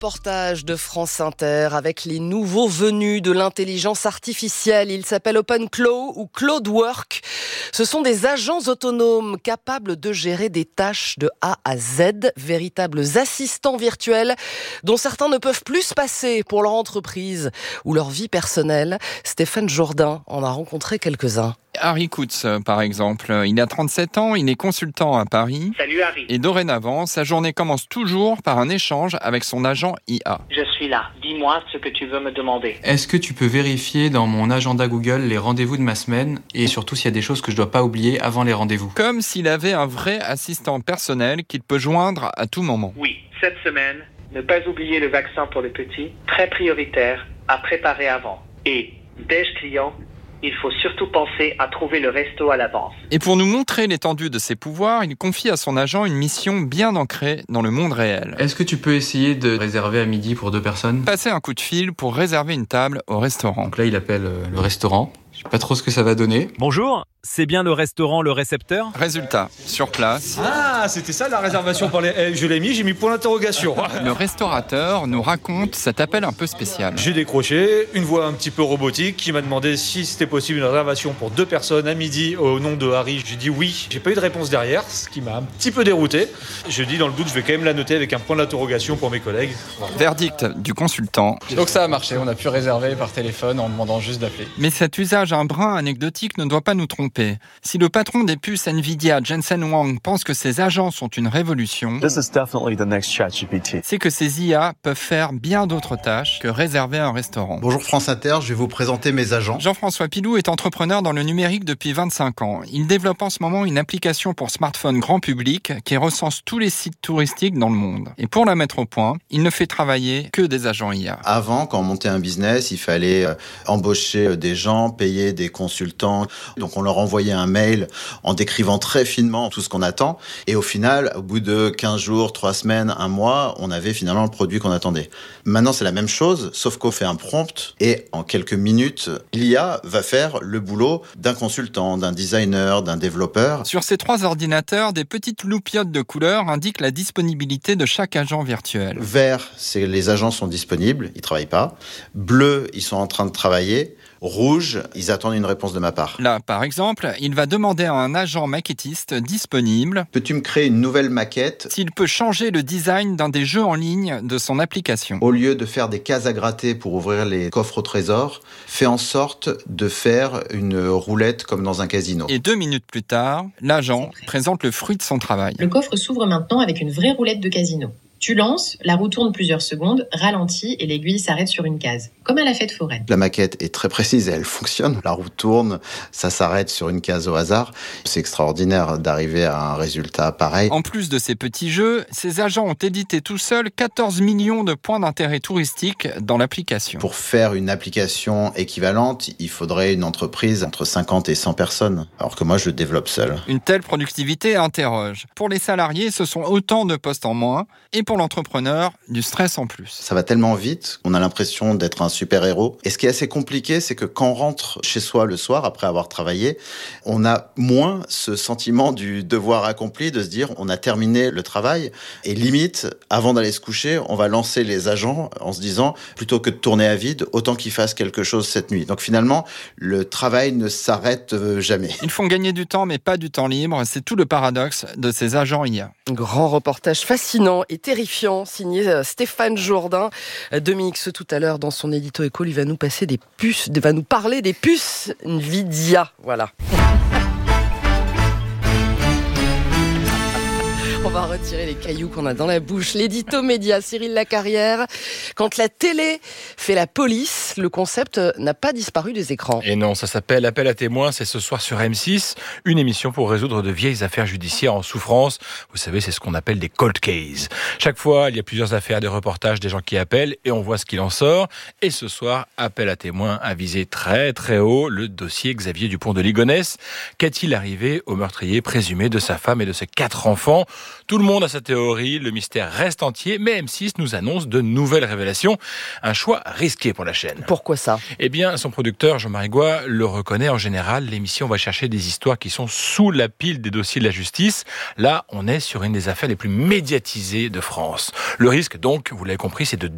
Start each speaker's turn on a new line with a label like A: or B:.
A: Reportage de France Inter avec les nouveaux venus de l'intelligence artificielle. Ils s'appellent OpenClaw ou Cloudwork. Ce sont des agents autonomes capables de gérer des tâches de A à Z, véritables assistants virtuels dont certains ne peuvent plus se passer pour leur entreprise ou leur vie personnelle. Stéphane Jourdain en a rencontré quelques-uns.
B: Harry Kutz, par exemple. Il a 37 ans, il est consultant à Paris.
C: Salut Harry.
B: Et dorénavant, sa journée commence toujours par un échange avec son agent IA.
C: Je suis là. Dis-moi ce que tu veux me demander.
D: Est-ce que tu peux vérifier dans mon agenda Google les rendez-vous de ma semaine et surtout s'il y a des choses que je dois pas oublier avant les rendez-vous?
B: Comme s'il avait un vrai assistant personnel qu'il peut joindre à tout moment.
C: Oui, cette semaine, ne pas oublier le vaccin pour les petits, très prioritaire, à préparer avant. Et, déj client, il faut surtout penser à trouver le resto à l'avance.
B: Et pour nous montrer l'étendue de ses pouvoirs, il confie à son agent une mission bien ancrée dans le monde réel.
D: Est-ce que tu peux essayer de réserver à midi pour 2 personnes?
B: Passer un coup de fil pour réserver une table au restaurant.
D: Donc là, il appelle le restaurant. Je sais pas trop ce que ça va donner.
E: Bonjour, c'est bien le restaurant Le Récepteur ?
B: Résultat, sur place,
F: Ah, c'était ça la réservation pour les... Je l'ai mis, j'ai mis point d'interrogation.
B: le restaurateur nous raconte cet appel un peu spécial.
F: J'ai décroché, une voix un petit peu robotique qui m'a demandé si c'était possible une réservation pour 2 personnes à midi au nom de Harry. J'ai dit oui. J'ai pas eu de réponse derrière, ce qui m'a un petit peu dérouté. Je dis dans le doute, je vais quand même la noter avec un point d'interrogation pour mes collègues. Voilà.
B: Verdict du consultant.
D: Donc ça a marché, on a pu réserver par téléphone en demandant juste d'appeler.
B: Mais cet usage un brin anecdotique ne doit pas nous tromper. Si le patron des puces Nvidia, Jensen Huang, pense que ces agents sont une révolution, c'est que ces IA peuvent faire bien d'autres tâches que réserver un restaurant.
G: Bonjour France Inter, je vais vous présenter mes agents.
B: Jean-François Pilou est entrepreneur dans le numérique depuis 25 ans. Il développe en ce moment une application pour smartphone grand public qui recense tous les sites touristiques dans le monde. Et pour la mettre au point, il ne fait travailler que des agents IA.
G: Avant, quand on montait un business, il fallait embaucher des gens, payer des consultants. Donc on leur envoyait un mail en décrivant très finement tout ce qu'on attend. Et au final, au bout de 15 jours, 3 semaines, 1 mois, on avait finalement le produit qu'on attendait. Maintenant, c'est la même chose, sauf qu'on fait un prompt et en quelques minutes, l'IA va faire le boulot d'un consultant, d'un designer, d'un développeur.
B: Sur ces 3 ordinateurs, des petites loupiottes de couleurs indiquent la disponibilité de chaque agent virtuel.
G: Vert, c'est les agents sont disponibles, ils travaillent pas. Bleu, ils sont en train de travailler. Rouge, ils attendent une réponse de ma part.
B: Là, par exemple, il va demander à un agent maquettiste disponible
G: Peux-tu me créer une nouvelle maquette?
B: s'il peut changer le design d'un des jeux en ligne de son application.
G: Au lieu de faire des cases à gratter pour ouvrir les coffres au trésor, fais en sorte de faire une roulette comme dans un casino.
B: Et 2 minutes plus tard, l'agent présente le fruit de son travail.
H: Le coffre s'ouvre maintenant avec une vraie roulette de casino. Tu lances, la roue tourne plusieurs secondes, ralentit et l'aiguille s'arrête sur une case, comme à la fête foraine.
G: La maquette est très précise et elle fonctionne. La roue tourne, ça s'arrête sur une case au hasard. C'est extraordinaire d'arriver à un résultat pareil.
B: En plus de ces petits jeux, ces agents ont édité tout seuls 14 millions de points d'intérêt touristique dans l'application.
G: Pour faire une application équivalente, il faudrait une entreprise entre 50 et 100 personnes, alors que moi je le développe seul.
B: Une telle productivité interroge. Pour les salariés, ce sont autant de postes en moins, et pour l'entrepreneur, du stress en plus.
G: Ça va tellement vite qu'on a l'impression d'être un super-héros. Et ce qui est assez compliqué, c'est que quand on rentre chez soi le soir, après avoir travaillé, on a moins ce sentiment du devoir accompli, de se dire on a terminé le travail. Et limite, avant d'aller se coucher, on va lancer les agents en se disant, plutôt que de tourner à vide, autant qu'ils fassent quelque chose cette nuit. Donc finalement, le travail ne s'arrête jamais.
B: Ils font gagner du temps, mais pas du temps libre. C'est tout le paradoxe de ces agents IA.
A: Grand reportage fascinant et terrifiant, signé Stéphane Jourdain. Dominique Seux, tout à l'heure, dans son édito éco, il va nous passer des puces, va nous parler des puces Nvidia. Voilà. On va retirer les cailloux qu'on a dans la bouche. L'édito média, Cyril Lacarrière. Quand la télé fait la police, le concept n'a pas disparu des écrans.
I: Et non, ça s'appelle Appel à témoins. C'est ce soir sur M6, une émission pour résoudre de vieilles affaires judiciaires en souffrance. Vous savez, c'est ce qu'on appelle des cold cases. Chaque fois, il y a plusieurs affaires, des reportages, des gens qui appellent et on voit ce qu'il en sort. Et ce soir, Appel à témoins a visé très très haut le dossier Xavier Dupont de Ligonnès. Qu'est-il arrivé au meurtrier présumé de sa femme et de ses 4 enfants ? Tout le monde a sa théorie, le mystère reste entier, mais M6 nous annonce de nouvelles révélations. Un choix risqué pour la chaîne.
A: Pourquoi ça ?
I: Eh bien, son producteur, Jean-Marie Goy, le reconnaît. En général, l'émission va chercher des histoires qui sont sous la pile des dossiers de la justice. Là, on est sur une des affaires les plus médiatisées de France. Le risque, donc, vous l'avez compris, c'est de